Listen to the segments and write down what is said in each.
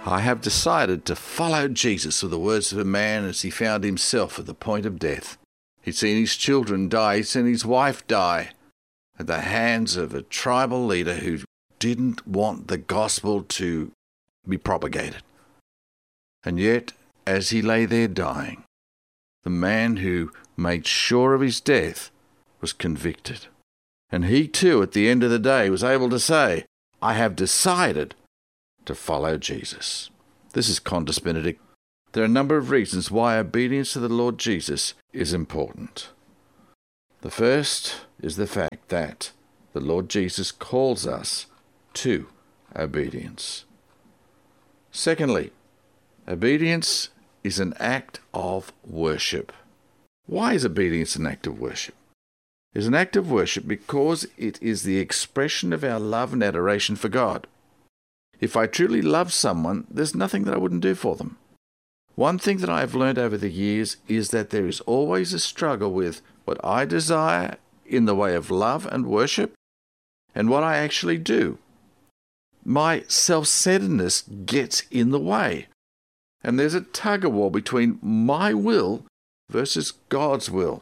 I have decided to follow Jesus, were the words of a man as he found himself at the point of death. He'd seen his children die, he'd seen his wife die at the hands of a tribal leader who didn't want the gospel to be propagated. And yet, as he lay there dying, the man who made sure of his death was convicted. And he too, at the end of the day, was able to say, I have decided to follow Jesus. This is Qantas Benedict. There are a number of reasons why obedience to the Lord Jesus is important. The first is the fact that the Lord Jesus calls us to obedience. Secondly, obedience is an act of worship. Why is obedience an act of worship? It is an act of worship because it is the expression of our love and adoration for God. If I truly love someone, there's nothing that I wouldn't do for them. One thing that I have learned over the years is that there is always a struggle with what I desire in the way of love and worship and what I actually do. My self-centeredness gets in the way. And there's a tug-of-war between my will versus God's will.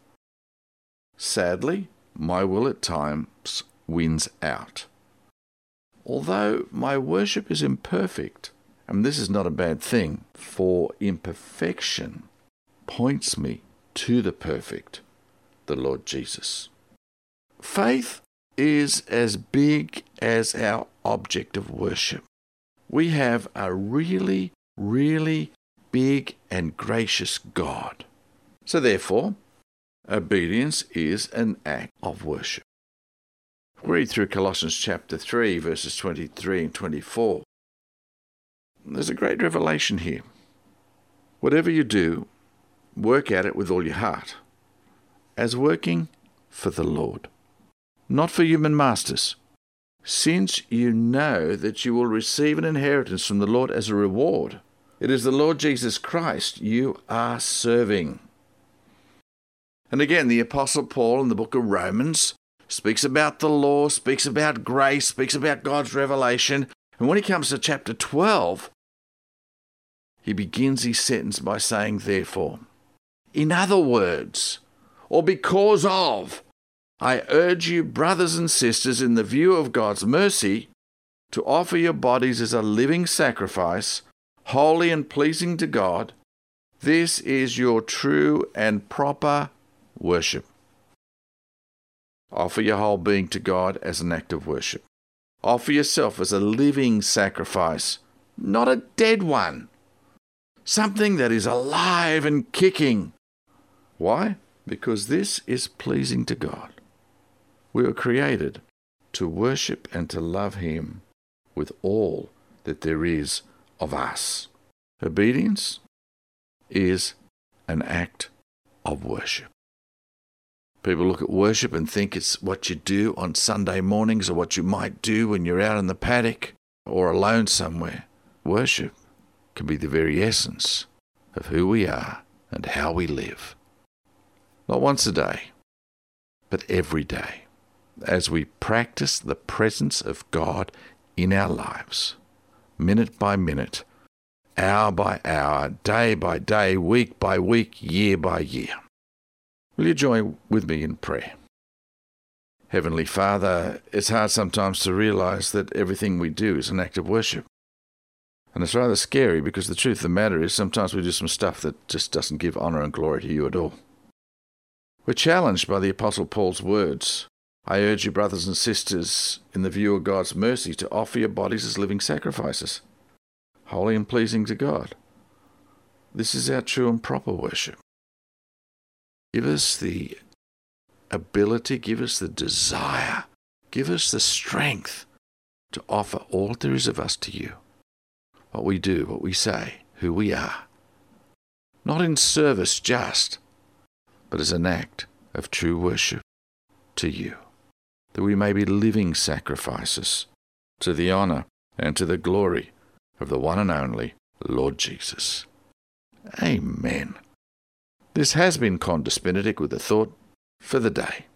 Sadly, my will at times wins out. Although my worship is imperfect, and this is not a bad thing, for imperfection points me to the perfect, the Lord Jesus. Faith is as big as our object of worship. We have a really big and gracious God. So therefore, obedience is an act of worship. Read through Colossians chapter 3, verses 23 and 24. There's a great revelation here. Whatever you do, work at it with all your heart, as working for the Lord, not for human masters, since you know that you will receive an inheritance from the Lord as a reward. It is the Lord Jesus Christ you are serving. And again, the Apostle Paul in the book of Romans speaks about the law, speaks about grace, speaks about God's revelation. And when he comes to chapter 12, he begins his sentence by saying, therefore, in other words, or because of, I urge you, brothers and sisters, in the view of God's mercy, to offer your bodies as a living sacrifice, holy and pleasing to God. This is your true and proper worship. Offer your whole being to God as an act of worship. Offer yourself as a living sacrifice, not a dead one. Something that is alive and kicking. Why? Because this is pleasing to God. We were created to worship and to love Him with all that there is of us. Obedience is an act of worship. People look at worship and think it's what you do on Sunday mornings or what you might do when you're out in the paddock or alone somewhere. Worship can be the very essence of who we are and how we live. Not once a day, but every day, as we practice the presence of God in our lives, minute by minute, hour by hour, day by day, week by week, year by year. Will you join with me in prayer? Heavenly Father, it's hard sometimes to realize that everything we do is an act of worship. And it's rather scary because the truth of the matter is sometimes we do some stuff that just doesn't give honor and glory to you at all. We're challenged by the Apostle Paul's words. I urge you, brothers and sisters, in the view of God's mercy, to offer your bodies as living sacrifices, holy and pleasing to God. This is our true and proper worship. Give us the ability, give us the desire, give us the strength to offer all there is of us to you. What we do, what we say, who we are. Not in service just, but as an act of true worship to you, that we may be living sacrifices to the honor and to the glory of the one and only Lord Jesus. Amen. This has been Qantas Benedict with a thought for the day.